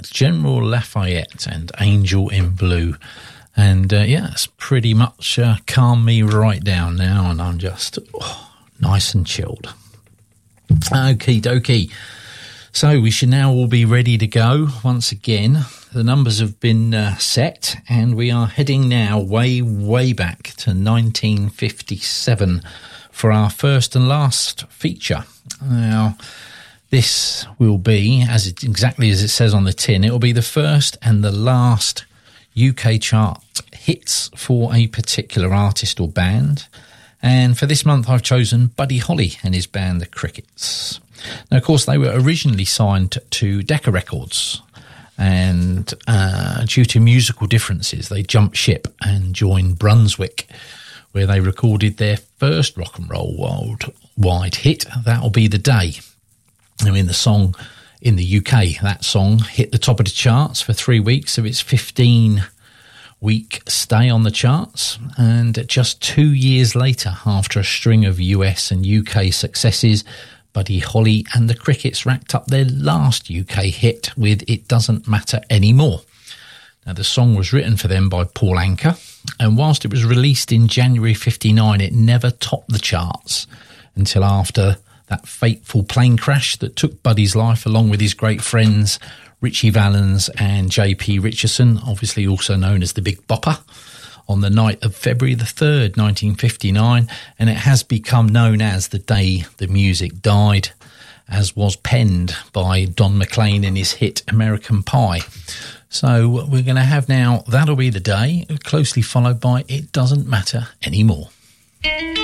called General Lafayette and Angel in Blue. And it's pretty much calmed me right down now, and I'm just nice and chilled. Okie dokie. So we should now all be ready to go once again. The numbers have been set, and we are heading now way back to 1957 for our first and last feature. Now, this will be, exactly as it says on the tin, it will be the first and the last UK chart hits for a particular artist or band. And for this month, I've chosen Buddy Holly and his band, The Crickets. Now, of course, they were originally signed to Decca Records, and due to musical differences, they jumped ship and joined Brunswick, where they recorded their first rock and roll worldwide hit, That'll Be the Day. I mean, the song in the UK, that song hit the top of the charts for 3 weeks of its 15-week stay on the charts, and just 2 years later, after a string of US and UK successes, Buddy Holly and the Crickets racked up their last UK hit with It Doesn't Matter Anymore. Now, the song was written for them by Paul Anka, and whilst it was released in January 59, it never topped the charts until after that fateful plane crash that took Buddy's life, along with his great friends Richie Valens and J.P. Richardson, obviously also known as the Big Bopper, on the night of February the 3rd, 1959, and it has become known as the day the music died, as was penned by Don McLean in his hit American Pie. So we're going to have now That'll Be the Day, closely followed by It Doesn't Matter Anymore.